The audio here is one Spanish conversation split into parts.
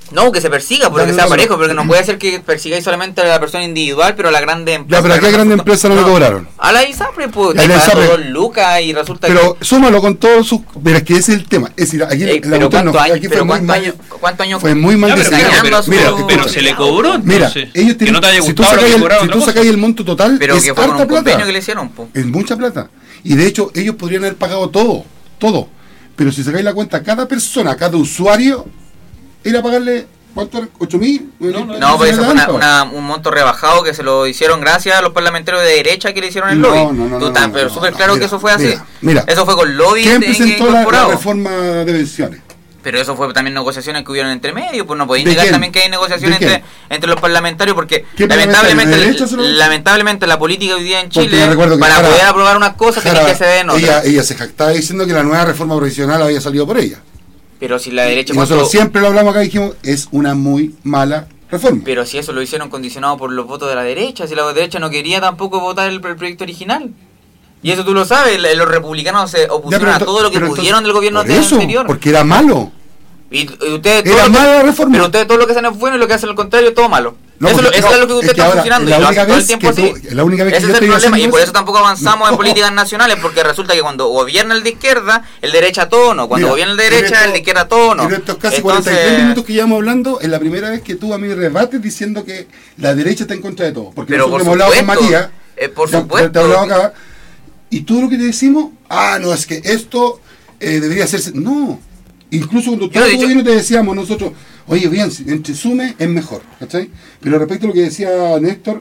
No, que se persiga, porque sea parejo, porque no puede ser que persigáis solamente a la persona individual, pero a la grande empresa. Ya, pero ¿a qué grande empresa no le cobraron? A la ISAPRE, pues, te pagando 2 lucas y resulta pero súmalo con todos sus... Pero es que ese es el tema. Es decir, aquí pero ¿cuántos años fue muy mal diseñado? Pero se le cobró, entonces. Mira, ellos que no te haya si gustado si tú sacáis el monto total, pero es que fue con un harta convenio plata. que le hicieron, po. Es mucha plata. Y de hecho, ellos podrían haber pagado todo. Pero si sacáis la cuenta, cada persona, cada usuario, era pagarle... ¿Cuánto era? ¿8.000? No, pues eso fue un monto rebajado que se lo hicieron gracias a los parlamentarios de derecha que le hicieron el lobby. Pero súper claro que eso fue así. Mira, eso fue con lobby. ¿Quién presentó la reforma de pensiones? Pero eso fue también negociaciones que hubieron entre medio, pues no podéis negar también que hay negociaciones entre los parlamentarios, porque lamentablemente la política hoy día en Chile, para poder aprobar unas cosas, tiene que ceder en otras. Ella se jactaba diciendo que la nueva reforma provisional había salido por ella. Pero si la derecha... Y nosotros siempre lo hablamos acá y dijimos, es una muy mala reforma. Pero si eso lo hicieron condicionado por los votos de la derecha, si la derecha no quería tampoco votar el proyecto original. Y eso tú lo sabes, los republicanos se opusieron a todo lo que pudieron del gobierno anterior. Porque era malo. Y ustedes era mala la reforma. Pero ustedes todo lo que hacen es bueno y lo que hacen al contrario es todo malo. Eso es lo que usted está funcionando y lo hace todo el tiempo así. La única vez ese es el problema y por eso tampoco avanzamos en políticas nacionales, porque resulta que cuando gobierna el de izquierda, el de derecha todo no. Cuando gobierna el de derecha, el de izquierda todo no. En estos casi 43 minutos que llevamos hablando, es la primera vez que tú a mí rebates diciendo que la derecha está en contra de todo. Porque pero nosotros hemos hablado con Matías, por supuesto. Te hablaba acá, y todo lo que te decimos, no, es que esto debería hacerse. No. Incluso cuando todo el gobierno te decíamos nosotros, oye, bien, entre sume es mejor, ¿cachai? Pero respecto a lo que decía Néstor,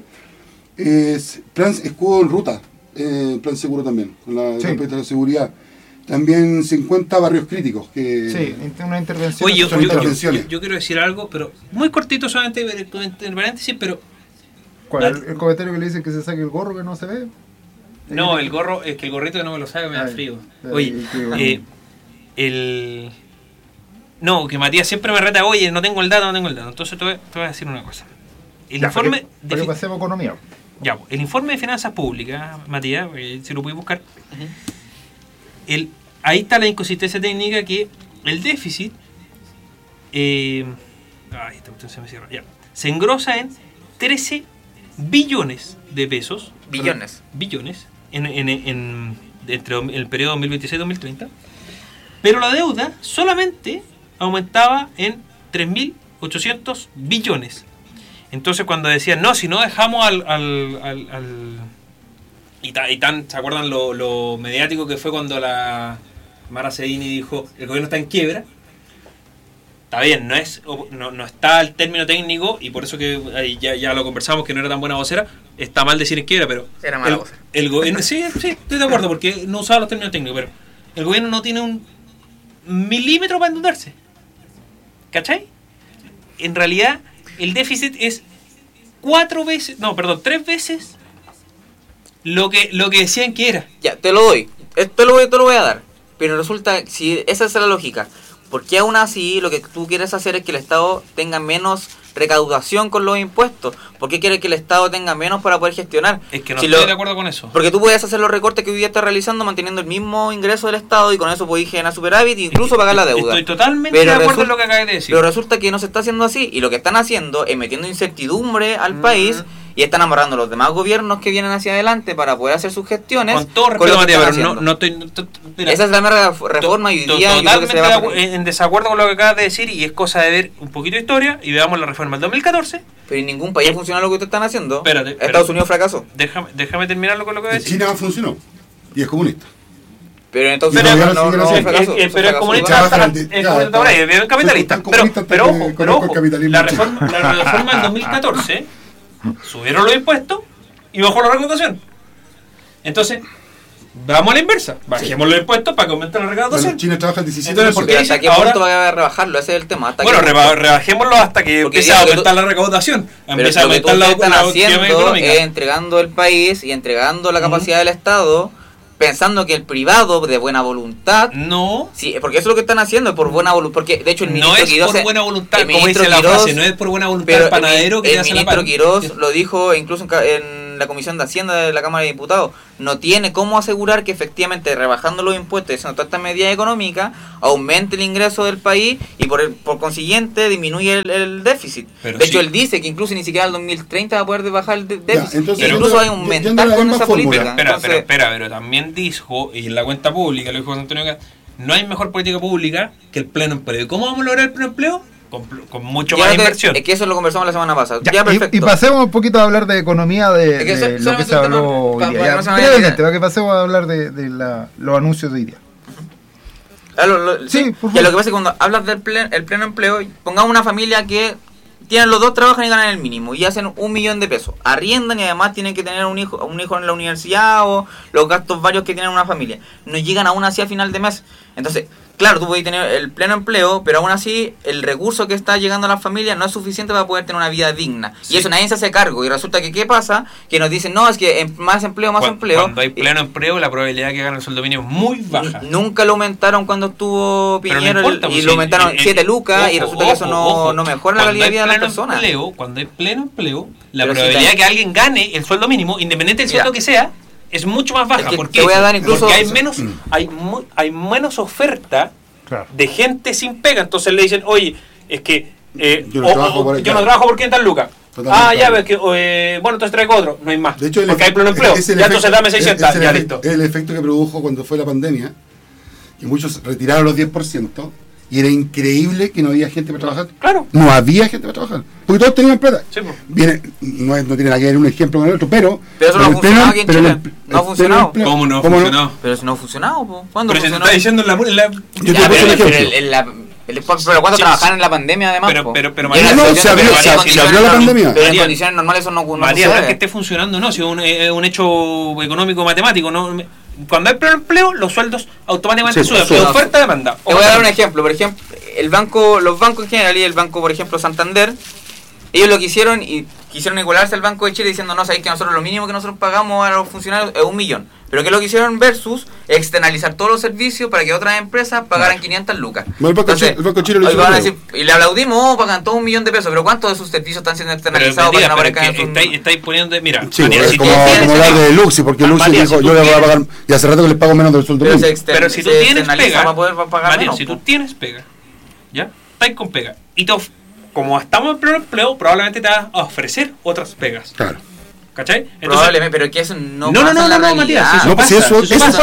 plan escudo en ruta, plan seguro también, con la respecto a la seguridad. También 50 barrios críticos. Sí, una intervención. Oye, yo quiero decir algo, pero muy cortito solamente, en paréntesis, pero... ¿Cuál? ¿El comentario que le dicen que se saque el gorro que no se ve? No, el gorro, es que el gorrito que no me lo sabe me da frío. Oye, No, que Matías siempre me reta, oye, no tengo el dato. Entonces te voy a decir una cosa. El informe de pasemos economía. Ya, el informe de finanzas públicas, Matías, si lo puedes buscar. Ahí está la inconsistencia técnica que el déficit esta cuestión se me cierra. Ya. Se engrosa en 13 billones de pesos. Billones entre el periodo 2026-2030. Pero la deuda solamente aumentaba en 3.800 billones. Entonces cuando decían, no, si no dejamos ¿se acuerdan lo mediático que fue cuando la Mara Sedini dijo, el gobierno está en quiebra? Está bien, no está el término técnico, y por eso que ya lo conversamos, que no era tan buena vocera. Está mal decir en quiebra, pero era mala vocera. El gobierno, sí, estoy de acuerdo, porque no usaba los términos técnicos, pero el gobierno no tiene un milímetro para endeudarse. ¿Cachai? En realidad, el déficit es 3 veces lo que decían que era. Ya, te lo doy. Te lo voy a dar. Pero resulta, si esa es la lógica, ¿por qué aún así lo que tú quieres hacer es que el Estado tenga menos recaudación con los impuestos? ¿Por qué quieres que el Estado tenga menos para poder gestionar? Es que no estoy de acuerdo con eso. Porque tú puedes hacer los recortes que hoy día estás realizando manteniendo el mismo ingreso del Estado y con eso podés generar superávit e incluso pagar la deuda. Estoy totalmente de acuerdo en lo que acabas de decir. Pero resulta que no se está haciendo así, y lo que están haciendo es metiendo incertidumbre al país y están amarrando a los demás gobiernos que vienen hacia adelante para poder hacer sus gestiones. Con todo respeto, Matías, pero no estoy... Mira, esa es la mera reforma y hoy día totalmente en desacuerdo con lo que acabas de decir, y es cosa de ver un poquito de historia y veamos la reforma del 2014. Pero en ningún país funciona lo que ustedes están haciendo. Espérate. Estados Unidos fracasó. Déjame terminarlo con lo que voy a decir. China funcionó y es comunista. Pero entonces pero es comunista, es capitalista. Pero ojo, la reforma del 2014 subieron los impuestos y bajó la recaudación. Entonces, vamos a la inversa. Bajemos los impuestos para que aumente la recaudación. Bueno, China trabaja el 17%. Entonces, ¿por qué ¿hasta qué punto va a rebajarlo? Ese es el tema. Bueno, rebajémoslo hasta que empiece a aumentar la recaudación. Empiece a aumentar la actividad económica. Entregando el país y entregando la capacidad del Estado, pensando que el privado de buena voluntad... No. Sí, porque eso es lo que están haciendo, es por buena voluntad. Porque de hecho el ministro Quirós... No es por buena voluntad, como dice la frase, no es por buena voluntad el panadero que hace la pan. El ministro Quirós lo dijo incluso en en la Comisión de Hacienda de la Cámara de Diputados, no tiene cómo asegurar que efectivamente rebajando los impuestos y haciendo todas estas medidas económicas aumente el ingreso del país y por consiguiente disminuye el déficit. Pero de hecho, él dice que incluso ni siquiera al 2030 va a poder bajar el déficit. Ya, entonces, incluso hay un mental con esa política. Pero también dijo, y en la cuenta pública lo dijo José Antonio Cast, no hay mejor política pública que el pleno empleo. ¿Y cómo vamos a lograr el pleno empleo? Con mucho más inversión. Es que eso lo conversamos la semana pasada. Ya, perfecto. Y pasemos un poquito a hablar de economía, de lo que se habló hoy día. Brevemente, para que pasemos a hablar de los anuncios de hoy día. Sí, por favor. Lo que pasa es que cuando hablas del pleno empleo, pongamos una familia que tienen los dos, trabajan y ganan el mínimo y hacen 1 millón de pesos, arriendan y además tienen que tener un hijo en la universidad o los gastos varios que tienen una familia, no llegan aún así a final de mes. Entonces, claro, tú puedes tener el pleno empleo, pero aún así el recurso que está llegando a las familias no es suficiente para poder tener una vida digna. Sí. Y eso nadie se hace cargo. Y resulta que, ¿qué pasa? Que nos dicen, no, es que más empleo, más empleo. Cuando hay pleno empleo, la probabilidad de que ganen el sueldo mínimo es muy baja. Nunca lo aumentaron cuando estuvo Piñero, no importa, y lo aumentaron 7 lucas, y resulta que eso no mejora la calidad de vida de las personas. Cuando hay pleno empleo, la probabilidad de que alguien gane el sueldo mínimo, independiente del sueldo que sea, es mucho más baja. Porque hay menos oferta de gente sin pega. Entonces le dicen, oye, es que yo no trabajo por 500 lucas. Ya ves que bueno, entonces traigo otro, no hay más. De hecho, porque hay pleno empleo. Ya entonces dame 600, ya listo. El efecto que produjo cuando fue la pandemia, que muchos retiraron los 10%. Y era increíble que no había gente para trabajar. Claro. No había gente para trabajar. Porque todos tenían plata. Sí, pues. No tiene nada que ver un ejemplo con el otro, pero eso no ha funcionado aquí en Chile. No ha funcionado. ¿Cómo no ha funcionado? Pero si no ha funcionado, ¿cuándo pero funcionó? Se está diciendo en la... Pero cuando trabajaron en la pandemia además. Pero se abrió la pandemia. Pero en condiciones normales eso no María, no es que esté funcionando, no, si es un hecho económico matemático, no. Cuando hay pleno empleo, los sueldos automáticamente suben. De oferta a demanda. Te voy a dar un ejemplo. Por ejemplo, los bancos en general y el banco, por ejemplo, Santander, ellos lo que hicieron y quisieron igualarse al Banco de Chile diciendo, no, sabéis que nosotros lo mínimo que nosotros pagamos a los funcionarios es 1 millón. Pero que lo que hicieron versus externalizar todos los servicios para que otras empresas pagaran 500 lucas. Entonces, el Banco de Chile lo hizo. Y le aplaudimos, pagan todos 1 millón de pesos, pero ¿cuántos de sus servicios están siendo externalizados para que no aparezcan en sus... Estáis poniendo, mira, sí, si como hablar de Luxi, porque Luxi dijo, yo le voy a pagar, y hace rato que les pago menos del sueldo mínimo. Pero si tú tienes pega, Matías, si tú tienes pega, ¿ya? Estáis con pega, y como estamos en pleno empleo, probablemente te vas a ofrecer otras pegas. Claro. ¿Cachai? Entonces, probablemente, pero que eso no pasa en la realidad. Matías, eso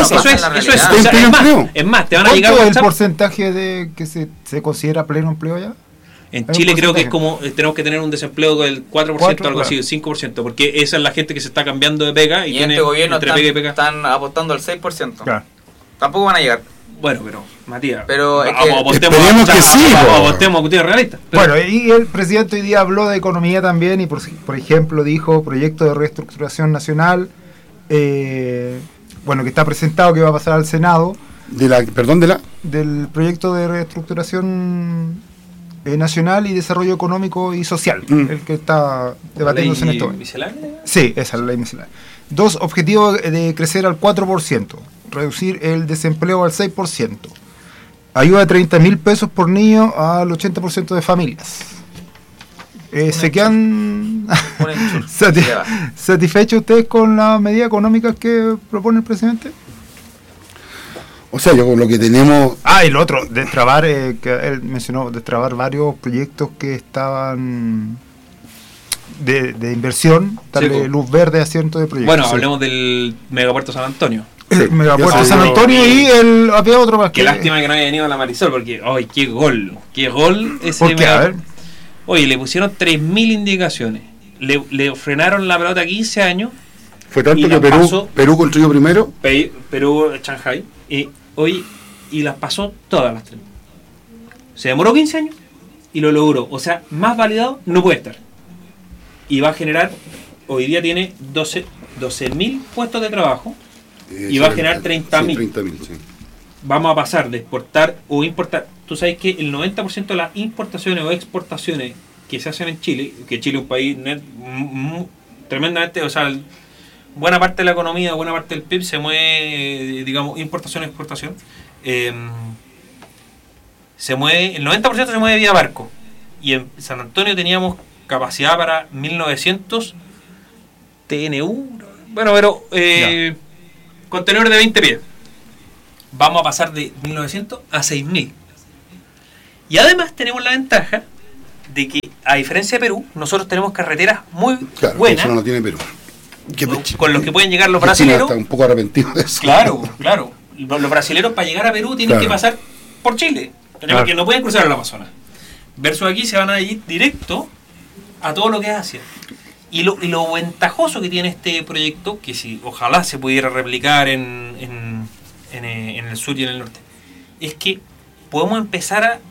es más, te van a llegar. ¿Cuánto es el porcentaje de que se considera pleno empleo ya? En Chile creo que es como, tenemos que tener un desempleo del 4%, algo así, 5%, porque esa es la gente que se está cambiando de pega y tiene este gobierno entre pega y pega. Están apostando al 6%. Claro. Tampoco van a llegar. Bueno, pero Matías, esperemos que sí, apostemos a realista. Bueno, y el presidente hoy día habló de economía también y por ejemplo dijo proyecto de reestructuración nacional, bueno, que está presentado, que va a pasar al Senado. Del proyecto de reestructuración nacional y desarrollo económico y social, el que está debatiéndose en esto. ¿La ley miscelánea? Sí, esa es la ley miscelánea. 2 objetivos de crecer al 4%. Reducir el desempleo al 6%. Ayuda de 30.000 pesos por niño al 80% de familias. ¿Se quedan satisfechos ustedes con las medidas económicas que propone el presidente? O sea, yo con lo que tenemos... y lo otro, destrabar, que él mencionó, destrabar varios proyectos que estaban de inversión, darle luz verde a cientos de proyectos. Bueno, hablemos del Megapuerto San Antonio. Megapuerto San Antonio y había otro más. Qué lástima que no haya venido a la Marisol, porque ¡ay, qué gol ese! ¿Por qué? A ver. Oye, le pusieron 3.000 indicaciones, le frenaron la pelota 15 años. Fue tanto que Perú construyó primero. Perú, Shanghai, y las pasó todas las 3. Se demoró 15 años y lo logró. O sea, más validado no puede estar. Y va a generar, hoy día tiene 12.000 puestos de trabajo. Y va a generar 30.000. Sí. Vamos a pasar de exportar o importar. Tú sabes que el 90% de las importaciones o exportaciones que se hacen en Chile, que Chile es un país tremendamente, o sea, buena parte de la economía, buena parte del PIB se mueve, digamos, importación, exportación. Se mueve, el 90% se mueve vía barco. Y en San Antonio teníamos capacidad para 1930 TNU. Bueno, pero contenedor de 20 pies. Vamos a pasar de 1.900 a 6.000. Y además tenemos la ventaja de que, a diferencia de Perú, nosotros tenemos carreteras muy buenas. Eso no tiene Perú. Con los que pueden llegar los brasileros. Está un poco arrepentido de eso. Claro. Los brasileros para llegar a Perú tienen que pasar por Chile. Porque no pueden cruzar el Amazonas. Versus aquí se van a ir directo a todo lo que es Asia. Y lo ventajoso que tiene este proyecto, que si ojalá se pudiera replicar en el sur y en el norte, es que podemos empezar a...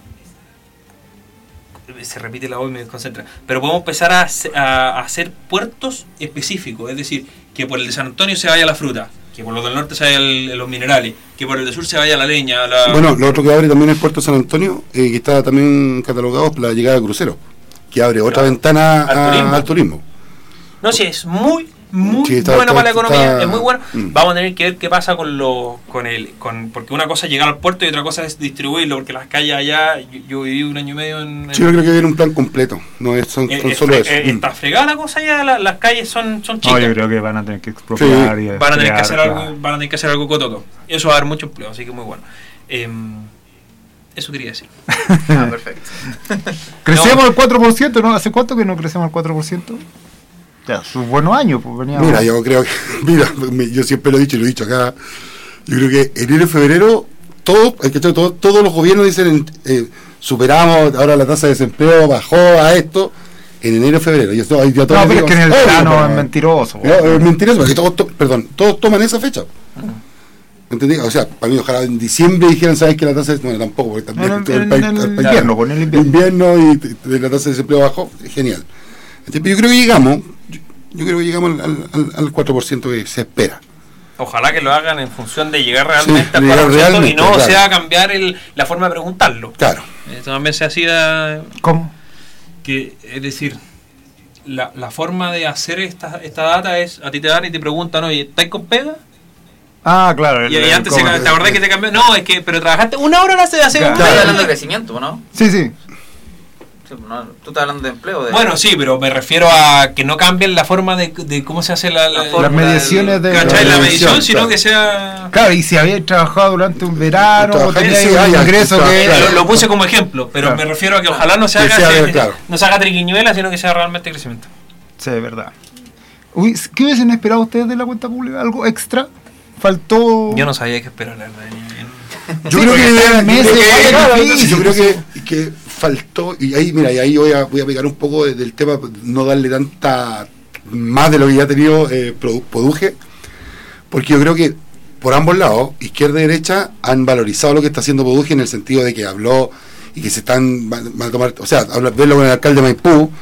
Se repite la voz y me desconcentra. Pero podemos empezar a hacer puertos específicos. Es decir, que por el de San Antonio se vaya la fruta, que por los del norte se vaya los minerales, que por el del sur se vaya la leña. Bueno, lo otro que abre también es el puerto de San Antonio, que está también catalogado por la llegada de cruceros, que abre otra ventana al turismo. No, sí, es muy bueno para la economía, es muy bueno. Vamos a tener que ver qué pasa porque una cosa es llegar al puerto y otra cosa es distribuirlo, porque las calles allá, yo viví 1 año y medio en... Sí, yo creo que viene un plan completo, no es son solo eso. Está fregada la cosa allá, las calles son chicas. No, yo creo que van a tener que expropiar y van a tener que hacer algo cototo. Eso va a dar mucho empleo, así que muy bueno. Eso quería decir. Perfecto. Crecemos al 4%, ¿no? ¿Hace cuánto que no crecemos al 4%? Ya, sus buenos años, pues veníamos. Mira, yo creo que, yo siempre lo he dicho acá, yo creo que enero y febrero, todos los gobiernos dicen, superamos, ahora la tasa de desempleo bajó a esto, en enero y febrero. No, pero es que en el plano es mentiroso. Es mentiroso, porque todos toman esa fecha. ¿Entendí? O sea, para mí ojalá en diciembre dijeran, ¿sabes que la tasa de... Bueno, tampoco, porque también el invierno y la tasa de desempleo bajó, genial. Entonces, yo creo que llegamos al 4% que se espera. Ojalá que lo hagan en función de llegar realmente al 4% y no sea cambiar la forma de preguntarlo. Claro. Esto también se hacía... ¿Cómo? Es decir, la forma de hacer esta data es, a ti te dan y te preguntan, oye, ¿estás con pega? Ah, claro. Y antes ¿te acordás que te cambió? No, es que, pero trabajaste 1 hora hace un mes. Estás hablando de crecimiento, ¿no? Sí. No, tú estás hablando de empleo. Bueno, sí, pero me refiero a que no cambien la forma de cómo se hace las mediciones de la medición, sino que sea... Claro, y si habías trabajado durante un verano o tenías un ingreso que... Lo puse como ejemplo, pero me refiero a que ojalá no se haga triquiñuela, sino que sea realmente crecimiento. Sí, es verdad. Uy, ¿qué hubiesen esperado ustedes de la cuenta pública? ¿Algo extra? ¿Faltó...? Yo no sabía qué esperar, la verdad. Yo creo que faltó, y ahí voy a pegar un poco del tema, no darle tanta más de lo que ya ha tenido Produje, porque yo creo que por ambos lados, izquierda y derecha, han valorizado lo que está haciendo Produje en el sentido de que habló y que se van a tomar, o sea, verlo con el alcalde de Maipú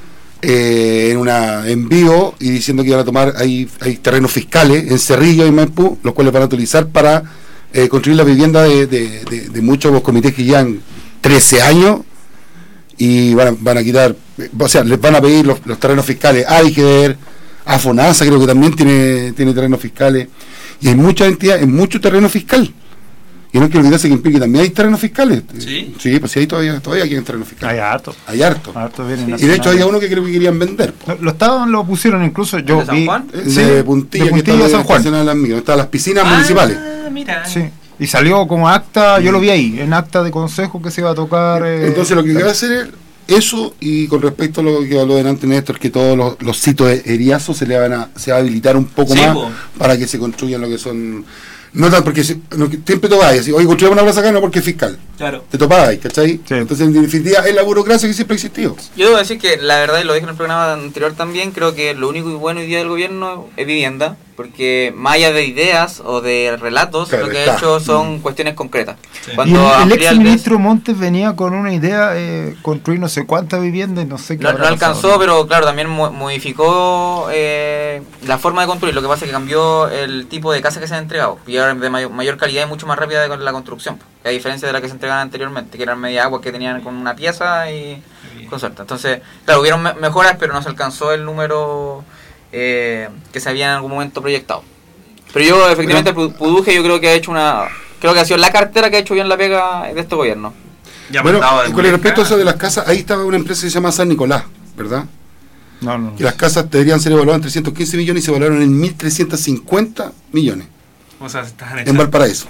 en vivo y diciendo que van a tomar, hay terrenos fiscales en Cerrillo y Maipú, los cuales van a utilizar para construir la vivienda de muchos comités que llevan 13 años y van a quitar, o sea, les van a pedir los terrenos fiscales a Aiger, a FONASA creo que también tiene terrenos fiscales, y hay muchas entidades, en mucho terreno fiscal, y no hay que olvidarse que en Pique también hay terrenos fiscales. Sí, pues sí, hay todavía hay terrenos fiscales. Hay harto. Y de hecho había uno que creo que querían vender. Lo pusieron incluso, yo ¿de San Juan? De Puntilla, que está San Juan. Están las piscinas municipales. Mira. Sí. Y salió como acta, yo lo vi ahí, en acta de consejo que se iba a tocar. Entonces lo que va a hacer es eso, y con respecto a lo que habló delante Néstor, que todos los sitios de eriazo se va a habilitar un poco más para que se construyan lo que son... No tan porque siempre topáis, así, oye, construimos una plaza acá, no porque es fiscal. Claro. Te topáis, ¿cachai? Sí. Entonces, en definitiva, es la burocracia que siempre ha existido. Yo debo decir que, la verdad, y lo dije en el programa anterior también, creo que lo único y bueno hoy día del gobierno es vivienda, porque más allá de ideas o de relatos, lo que ha hecho son cuestiones concretas. Sí. Cuando y el ex ministro Montes venía con una idea, construir no sé cuántas viviendas y no sé qué. No alcanzó, pero claro, también modificó la forma de construir. Lo que pasa es que cambió el tipo de casa que se ha entregado. Y ahora de mayor calidad y mucho más rápida de la construcción. A diferencia de la que se entregaban anteriormente, que eran media agua que tenían con una pieza y con suerte. Entonces, claro, hubieron mejoras, pero no se alcanzó el número que se había en algún momento proyectado. Pero yo, efectivamente, Produje, yo creo que ha hecho creo que ha sido la cartera que ha hecho bien la pega de este gobierno. Bueno, con el respecto a eso de las casas, ahí estaba una empresa que se llama San Nicolás, ¿verdad? Que las casas deberían ser evaluadas en 315 millones y se evaluaron en 1.350 millones. O sea, en Valparaíso.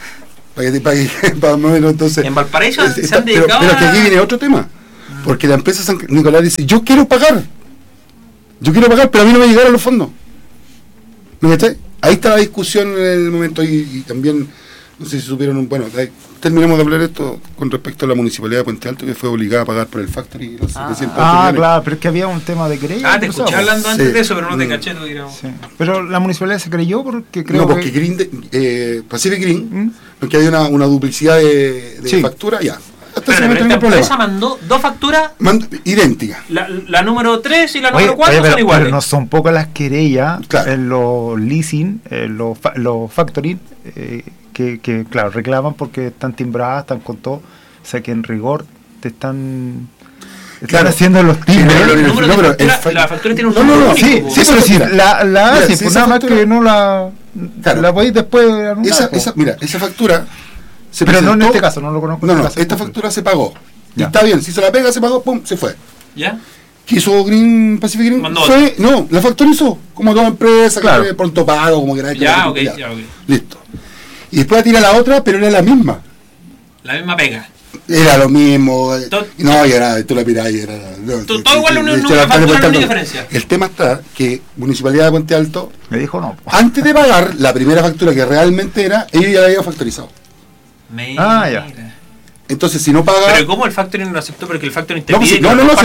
Entonces, en Valparaíso se han dedicado pero que aquí viene otro tema. Porque la empresa San Nicolás dice, yo quiero pagar, pero a mí no me llegaron los fondos. ¿Me entiendes? Ahí está la discusión en el momento y también, no sé si supieron, bueno, terminamos de hablar esto con respecto a la municipalidad de Puente Alto, que fue obligada a pagar por el factory los 700 millones. Claro, pero es que había un tema de querella. Te escuché hablando antes de eso, pero no te caché, digamos. Sí. Pero la municipalidad se creyó porque creo no, porque Pacific Green, porque había una duplicidad de factura, ya. Pero esta empresa mandó 2 facturas idénticas. La número 3 y la número 4 son iguales. Pero no son pocas las querellas en los leasing, los factoring, que claro, reclaman porque están timbradas, están con todo. O sea que en rigor te están haciendo los timbres. La factura tiene un número. Sí, pero sí, la hacen, pues nada más que no la podéis después anular. Esa factura. Pero no en este caso, no lo conozco. Esta factura se pagó. Y está bien, si se la pega, se pagó, pum, se fue. ¿Ya? ¿Qué hizo Pacific Green? La factorizó, como toda empresa, que pronto pago, como queráis. Ya, ok. Listo. Y después tira la otra, pero era la misma. La misma pega. Era lo mismo. No, y era, tú la pirás y era. Todo igual, no hay diferencia. El tema está que Municipalidad de Puente Alto me dijo no. Antes de pagar la primera factura que realmente era, ellos ya la habían factorizado. Ya. Entonces, si no paga. Pero ¿cómo el factoring lo aceptó? Porque el factoring te pide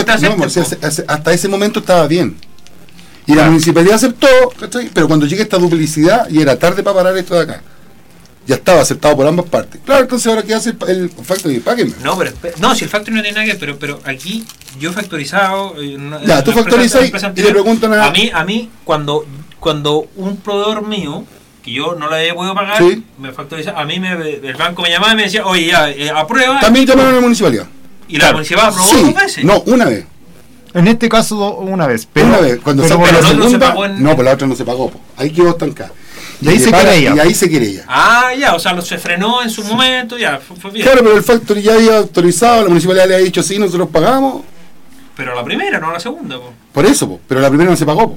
hasta ese momento estaba bien. Y la municipalidad aceptó, ¿cachai? Pero cuando llega esta duplicidad, y era tarde para parar esto de acá. Ya estaba aceptado por ambas partes. Claro, entonces ahora ¿qué hace el factoring? Páguenme. Si el factoring no tiene nada que ver, pero aquí yo he factorizado. Tú factorizas y le preguntan a mí cuando un proveedor mío, que yo no le había podido pagar, me factoriza, a mí el banco me llamaba y me decía, oye, ya, aprueba. También llamaron a la municipalidad. ¿Y la municipalidad aprobó 2 veces? No, una vez. En este caso, una vez. Una vez. Cuando se pagó la segunda, pues la otra no se pagó. Ahí quedó estancada. Y ahí se querella. O sea, se frenó en su momento, ya, fue bien. Claro, pero el factory ya había autorizado, la municipalidad le había dicho, sí, nosotros pagamos. Pero la primera, no la segunda, Por eso, pero la primera no se pagó,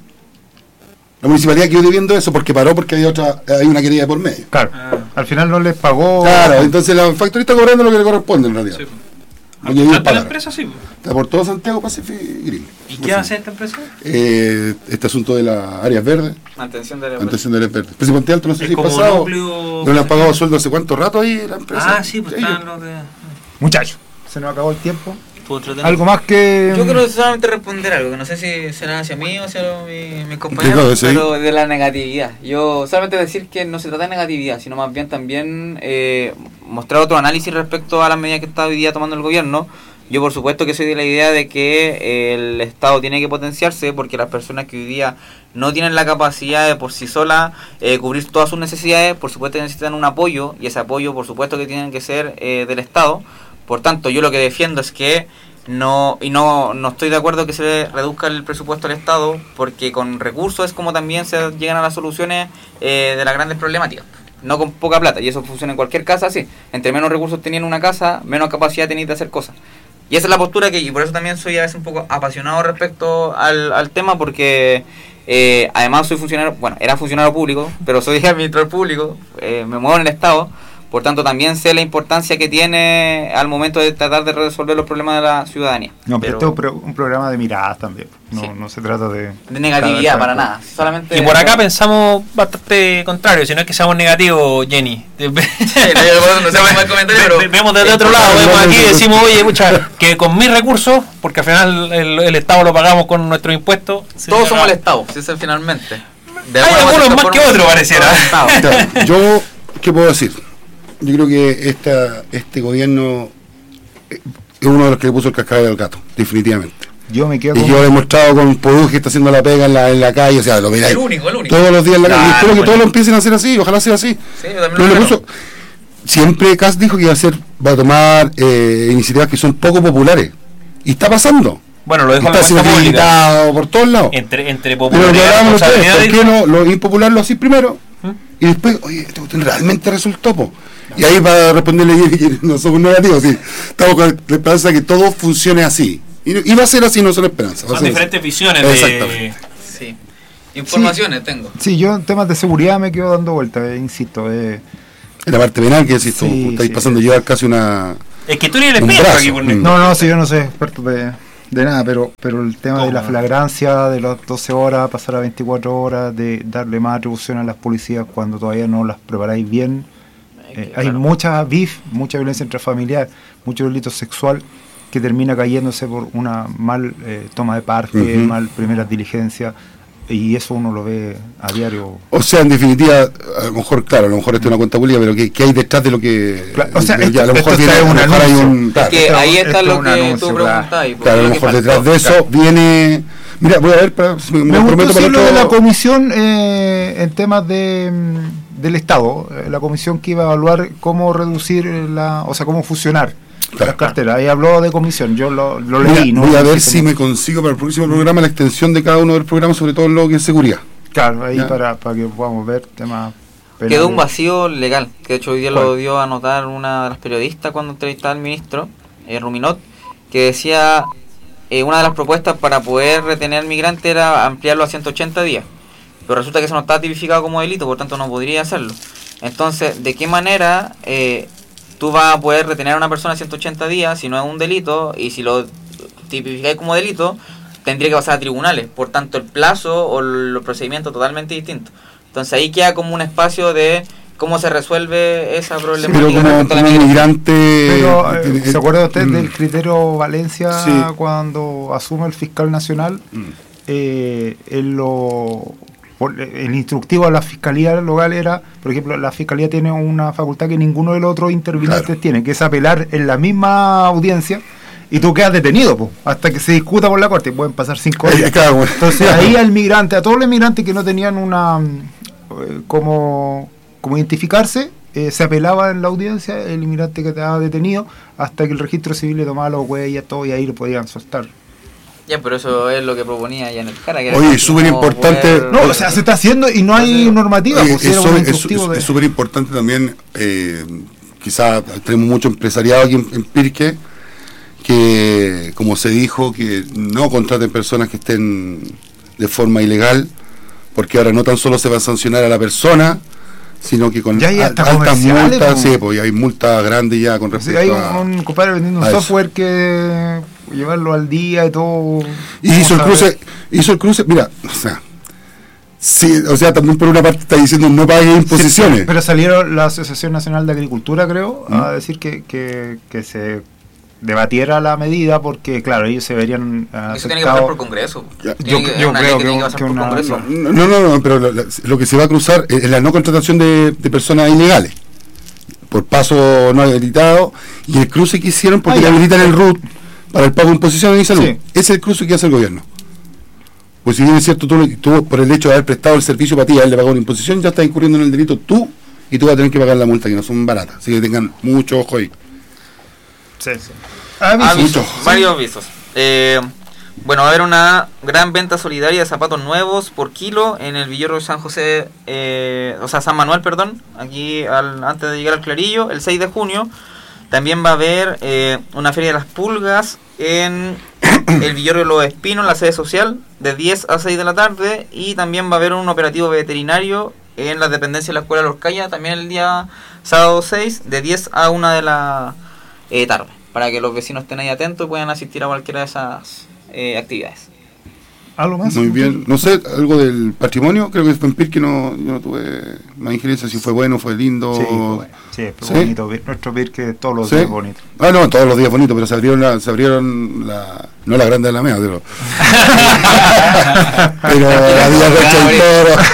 La municipalidad quedó debiendo eso porque paró porque hay una querella por medio. Claro, al final no les pagó. Claro, entonces la factoría está cobrando lo que le corresponde en realidad. Sí. La empresa está por todo Santiago Pacific Green. ¿Y qué hace esta empresa? Este asunto de las áreas verdes. Mantención de áreas verdes. Pero si Puente Alto, no sé si pasado. No le han pagado sueldo hace cuánto rato ahí la empresa. Muchachos, se nos acabó el tiempo. Algo más que. Yo quiero solamente responder algo, que no sé si será hacia mí o hacia mis compañeros, pero de la negatividad. Yo solamente decir que no se trata de negatividad, sino más bien también mostrar otro análisis respecto a las medidas que está hoy día tomando el gobierno. Yo por supuesto que soy de la idea de que el Estado tiene que potenciarse, porque las personas que hoy día no tienen la capacidad de por sí sola cubrir todas sus necesidades, por supuesto que necesitan un apoyo, y ese apoyo por supuesto que tiene que ser del Estado. Por tanto, yo lo que defiendo es que no estoy de acuerdo que se le reduzca el presupuesto al Estado, porque con recursos es como también se llegan a las soluciones de las grandes problemáticas, no con poca plata, y eso funciona en cualquier casa así. Entre menos recursos teniendo una casa, menos capacidad tenéis de hacer cosas. Y esa es la postura y por eso también soy a veces un poco apasionado respecto al tema, porque además soy era funcionario público, pero soy administrador público, me muevo en el Estado. Por tanto, también sé la importancia que tiene al momento de tratar de resolver los problemas de la ciudadanía. No, pero esto es un programa de miradas también. No se trata de negatividad para nada. Solamente y por acá pensamos bastante contrario, si no es que seamos negativos, Jenny. Vemos desde otro lado, vemos aquí y decimos, oye, que con mis recursos, porque al final el Estado lo pagamos con nuestros impuestos. Todos somos el Estado, si es finalmente. Hay algunos más que otros, pareciera. Yo, ¿qué puedo decir? Yo creo que este gobierno es uno de los que le puso el cascabel al gato, definitivamente. Yo me quedo y yo he demostrado con Poduz que está haciendo la pega en la calle, o sea, lo veis el único. Todos los días en la calle. Y espero que todos lo empiecen a hacer así, ojalá sea así. Sí, yo también le puso. Siempre Kass dijo que va a tomar iniciativas que son poco populares. Y está pasando. Bueno, lo dijo está siendo criticado por todos lados. Entre popularidad. Pero ¿por qué lo impopular lo hacís primero? Y después, oye, este cuestión realmente resultó, Y ahí va a responderle que no somos negativos, sí. Estamos con la esperanza de que todo funcione así. Y va a ser así, no son esperanzas. Son diferentes visiones. Exactamente. Sí. Informaciones tengo. Sí, yo en temas de seguridad me quedo dando vueltas, insisto. En la parte penal, que decís tú, estáis pasando a llevar casi una... Es que tú eres el experto aquí por mí. No, sí, yo no soy experto de nada, pero el tema de la flagrancia, de las 12 horas, pasar a 24 horas, de darle más atribución a las policías cuando todavía no las preparáis bien. Hay mucha mucha violencia intrafamiliar, mucho delito sexual que termina cayéndose por una mal toma de parte, mal primeras diligencias, y eso uno lo ve a diario. O sea, en definitiva, a lo mejor esto es una cuenta pública, pero ¿qué hay detrás de lo que... Claro, o sea, a lo mejor viene, hay un... Claro, es que ahí está lo que anuncio, tú preguntas. Claro, a lo mejor detrás de eso viene... Mira, voy a ver, me gustó sí lo de la comisión en temas del Estado, la comisión que iba a evaluar cómo reducir cómo fusionar las carteras. Ahí habló de comisión, yo lo leí. Voy a ver si me consigo para el próximo programa la extensión de cada uno de los programas, sobre todo en lo que es seguridad. Claro, ahí para que podamos ver temas penales. Quedó un vacío legal, que de hecho hoy día lo dio a notar una de las periodistas cuando entrevistaba al ministro, Ruminot, que decía... una de las propuestas para poder retener migrantes era ampliarlo a 180 días. Pero resulta que eso no está tipificado como delito, por tanto no podría hacerlo. Entonces, ¿de qué manera tú vas a poder retener a una persona 180 días si no es un delito? Y si lo tipificáis como delito, tendría que pasar a tribunales. Por tanto, el plazo o los procedimientos totalmente distintos. Entonces ahí queda como un espacio de... ¿Cómo se resuelve esa problemática? Pero como inmigrante... Pero, ¿se acuerda usted del criterio Valencia cuando asume el fiscal nacional? El instructivo a la fiscalía local era, por ejemplo, la fiscalía tiene una facultad que ninguno de los otros intervinientes tiene, que es apelar en la misma audiencia y tú quedas detenido hasta que se discuta por la corte. Pueden pasar 5 días. Entonces ahí al migrante, a todos los inmigrantes que no tenían una... como identificarse, se apelaba en la audiencia el inmigrante que estaba detenido hasta que el registro civil le tomaba los huellas, todo, y ahí lo podían soltar. Ya, pero eso es lo que proponía ya en el cara. Oye, súper importante. Poder... No, o sea, se está haciendo y no hay normativa. Es súper importante también, quizás tenemos mucho empresariado aquí en Pirque, que, como se dijo, que no contraten personas que estén de forma ilegal, porque ahora no tan solo se va a sancionar a la persona, sino que con altas multas, pues hay multas grandes ya con respecto hay un compadre vendiendo un software que llevarlo al día y todo. Y hizo el cruce, mira, también por una parte está diciendo no pagues imposiciones. Sí, pero salieron la Asociación Nacional de Agricultura, creo, a decir que se debatiera la medida, porque claro, ellos se verían eso tiene que pasar por Congreso. Yo creo que Congreso. No, pero lo que se va a cruzar es la no contratación de personas ilegales por paso no habilitado, y el cruce que hicieron porque le habilitan el RUT para el pago de imposiciones y salud. Ese es el cruce que hace el gobierno. Pues si bien es cierto, tú por el hecho de haber prestado el servicio para ti, haberle pagado una imposición, ya estás incurriendo en el delito tú, y tú vas a tener que pagar la multa, que no son baratas, así que tengan mucho ojo ahí. Varios avisos. Bueno, va a haber una gran venta solidaria de zapatos nuevos por kilo en el Villorro de San José, San Manuel, perdón, aquí antes de llegar al Clarillo, el 6 de junio. También va a haber una feria de las pulgas en el Villorro de los Espinos, en la sede social, de 10 a 6 de la tarde. Y también va a haber un operativo veterinario en las dependencias de la Escuela Los Cayas, también el día sábado 6, de 10 a 1 de la tarde, para que los vecinos estén ahí atentos y puedan asistir a cualquiera de esas actividades. ¿Algo más? Muy bien. No sé, algo del patrimonio, creo que fue en Pirque, yo no tuve más injerencia, si fue bueno, fue lindo. Sí, fue bueno. Sí, fue bonito. Nuestro Pirque todos los días bonito. No, todos los días bonito, pero se abrieron no la grande de la mea, pero la Villa Rocha y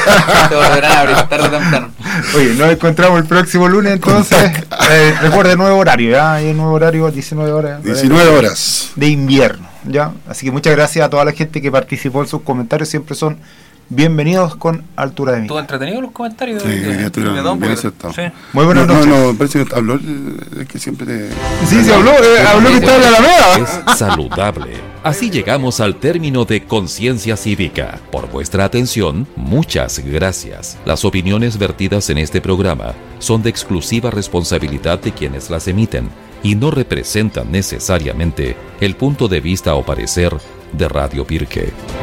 todo. Oye, nos encontramos el próximo lunes, entonces. Recuerde, nuevo horario, ¿ya? Hay un nuevo horario, 19 horas. 19 horas. De invierno, ¿ya? Así que muchas gracias a toda la gente que participó en sus comentarios, siempre son bienvenidos con altura de mí. ¿Estuvo entretenido los comentarios? Sí, bien aceptado. Sí. Muy buenas noches. No, parece que habló el que siempre te... Sí, se habló que estaba en la Alameda. Es saludable. Así llegamos al término de Conciencia Cívica. Por vuestra atención, muchas gracias. Las opiniones vertidas en este programa son de exclusiva responsabilidad de quienes las emiten y no representan necesariamente el punto de vista o parecer de Radio Pirque.